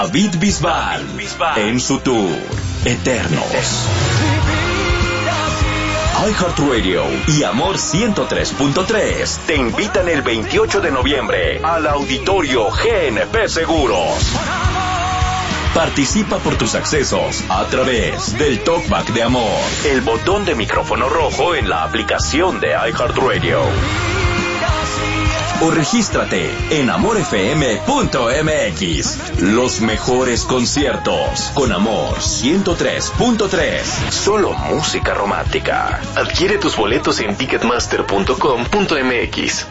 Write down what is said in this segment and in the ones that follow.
David Bisbal en su tour Eternos. iHeartRadio y Amor 103.3 te invitan el 28 de noviembre al Auditorio GNP Seguros. Participa por tus accesos a través del Talkback de Amor, el botón de micrófono rojo en la aplicación de iHeartRadio. O regístrate en amorfm.mx. Los mejores conciertos con Amor 103.3. Solo música romántica. Adquiere tus boletos en ticketmaster.com.mx.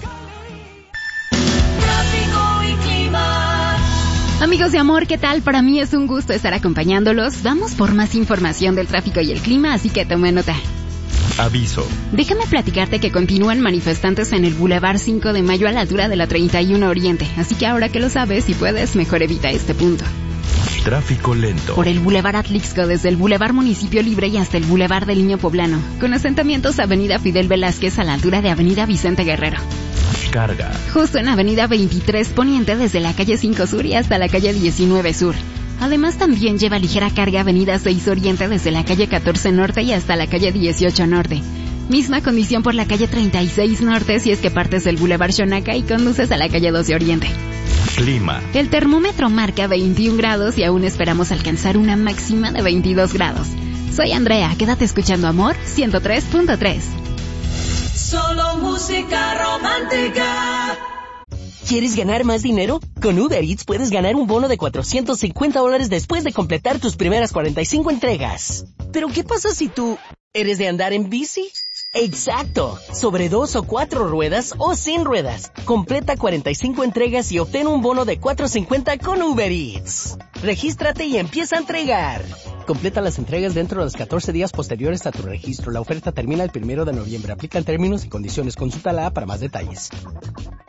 Amigos de Amor, ¿qué tal? Para mí es un gusto estar acompañándolos. Vamos por más información del tráfico y el clima, así que tome nota. Aviso. Déjame platicarte que continúan manifestantes en el Boulevard 5 de Mayo a la altura de la 31 Oriente, así que ahora que lo sabes, si puedes, mejor evita este punto. Tráfico lento. Por el Boulevard Atlixco, desde el Boulevard Municipio Libre y hasta el Boulevard del Niño Poblano, con asentamientos Avenida Fidel Velázquez a la altura de Avenida Vicente Guerrero. Carga. Justo en Avenida 23 Poniente desde la calle 5 Sur y hasta la calle 19 Sur. Además también lleva ligera carga Avenida 6 Oriente desde la calle 14 Norte y hasta la calle 18 Norte. Misma condición por la calle 36 Norte si es que partes del Boulevard Xonaca y conduces a la calle 12 Oriente. Clima. El termómetro marca 21 grados y aún esperamos alcanzar una máxima de 22 grados. Soy Andrea, quédate escuchando Amor 103.3. Solo música romántica. ¿Quieres ganar más dinero? Con Uber Eats puedes ganar un bono de $450 después de completar tus primeras 45 entregas. ¿Pero qué pasa si tú eres de andar en bici? ¡Exacto! Sobre 2 o 4 ruedas o sin ruedas. Completa 45 entregas y obtén un bono de $450 con Uber Eats. Regístrate y empieza a entregar. Completa las entregas dentro de los 14 días posteriores a tu registro. La oferta termina el 1 de noviembre. Aplican términos y condiciones. Consulta la app para más detalles.